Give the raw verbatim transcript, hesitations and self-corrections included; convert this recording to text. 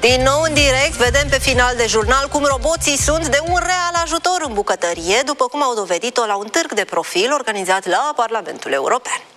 Din nou în direct, vedem pe final de jurnal cum roboții sunt de un real ajutor în bucătărie, după cum au dovedit-o la un târg de profil organizat la Parlamentul European.